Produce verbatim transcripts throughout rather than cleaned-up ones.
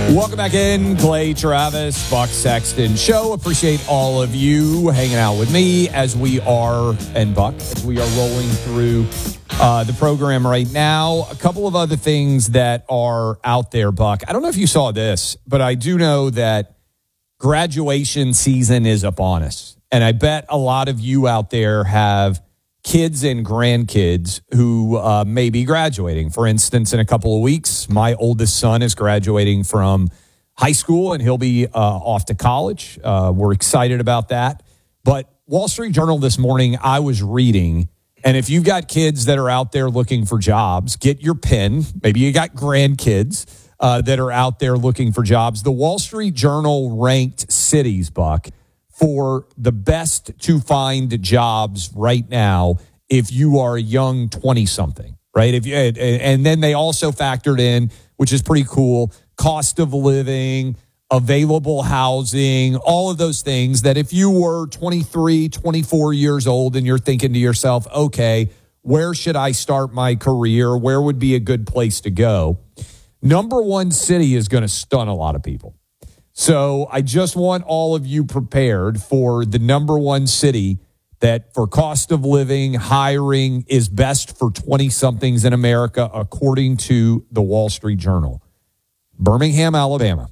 Welcome back in. Clay Travis, Buck Sexton Show. Appreciate all of you hanging out with me as we are, and Buck, as we are rolling through uh, the program right now. A couple of other things that are out there, Buck. I don't know if you saw this, but I do know that graduation season is upon us. And I bet a lot of you out there have kids and grandkids who uh, may be graduating. For instance, in a couple of weeks, my oldest son is graduating from high school, and he'll be uh, off to college. Uh, we're excited about that. But Wall Street Journal this morning, I was reading, and if you've got kids that are out there looking for jobs, get your pen. Maybe you got grandkids uh, that are out there looking for jobs. The Wall Street Journal ranked cities, Buck, for the best to find jobs right now if you are a young twenty-something, right? If you, and then they also factored in, which is pretty cool, cost of living, available housing, all of those things that if you were twenty-three, twenty-four years old and you're thinking to yourself, okay, where should I start my career? Where would be a good place to go? Number one city is going to stun a lot of people. So I just want all of you prepared for the number one city that for cost of living, hiring is best for twenty-somethings in America, according to the Wall Street Journal. Birmingham, Alabama.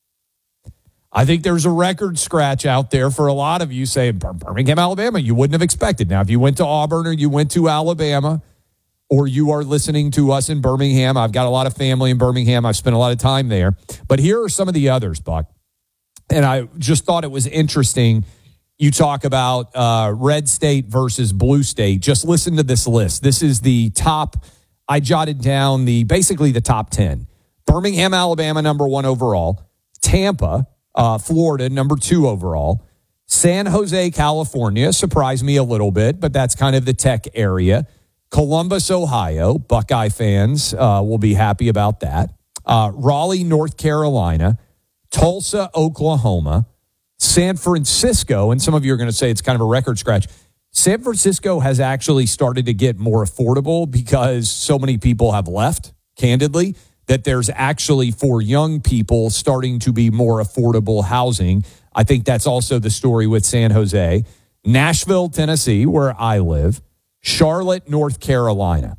I think there's a record scratch out there for a lot of you saying, Birmingham, Alabama, you wouldn't have expected. Now, if you went to Auburn or you went to Alabama, or you are listening to us in Birmingham, I've got a lot of family in Birmingham. I've spent a lot of time there. But here are some of the others, Buck. And I just thought it was interesting. You talk about uh, red state versus blue state. Just listen to this list. This is the top. I jotted down the basically the top ten. Birmingham, Alabama, number one overall. Tampa, uh, Florida, number two overall. San Jose, California, surprised me a little bit, but that's kind of the tech area. Columbus, Ohio, Buckeye fans uh, will be happy about that. Uh, Raleigh, North Carolina. Tulsa, Oklahoma. San Francisco, and some of you are going to say it's kind of a record scratch. San Francisco has actually started to get more affordable because so many people have left, candidly, that there's actually for young people starting to be more affordable housing. I think that's also the story with San Jose. Nashville, Tennessee, where I live. Charlotte, North Carolina.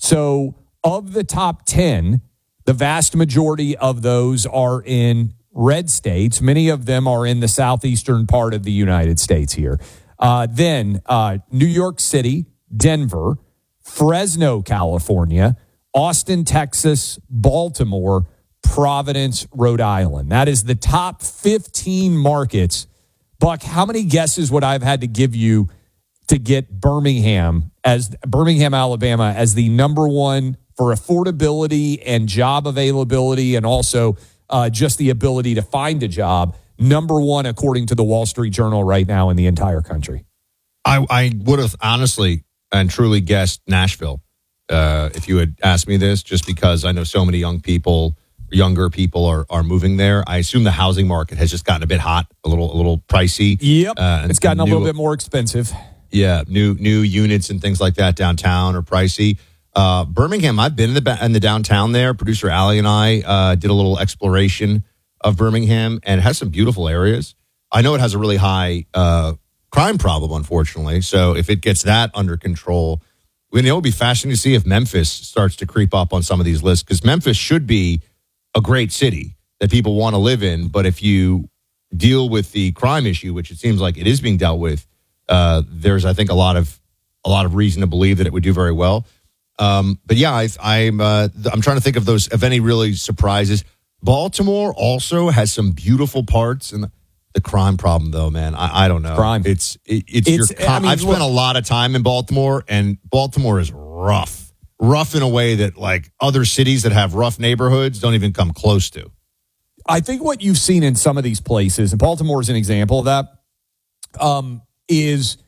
So of the top ten, the vast majority of those are in red states. Many of them are in the southeastern part of the United States here. Uh, then uh, New York City, Denver, Fresno, California, Austin, Texas, Baltimore, Providence, Rhode Island. That is the top fifteen markets. Buck, how many guesses would I have had to give you to get Birmingham as Birmingham, Alabama as the number one for affordability and job availability and also uh, just the ability to find a job? Number one, according to the Wall Street Journal right now in the entire country. I, I would have honestly and truly guessed Nashville uh, if you had asked me this, just because I know so many young people, younger people are, are moving there. I assume the housing market has just gotten a bit hot, a little a little pricey. Yep, uh, it's gotten new, a little bit more expensive. Yeah, new new units and things like that downtown are pricey. Uh, Birmingham, I've been in the in the downtown there. Producer Allie and I uh, did a little exploration of Birmingham, and it has some beautiful areas. I know it has a really high uh, crime problem, unfortunately. So if it gets that under control, I mean, it will be fascinating to see if Memphis starts to creep up on some of these lists, because Memphis should be a great city that people want to live in. But if you deal with the crime issue, which it seems like it is being dealt with, uh, there's, I think, a lot of a lot of reason to believe that it would do very well. Um, but yeah, I, I'm uh, I'm trying to think of those, of any really surprises. Baltimore also has some beautiful parts, and the, the crime problem, though, man, I, I don't know. Crime. It's it, it's, It's- your. Com- I mean, I've spent look- a lot of time in Baltimore, and Baltimore is rough, rough in a way that like other cities that have rough neighborhoods don't even come close to. I think what you've seen in some of these places, and Baltimore is an example of that, um, is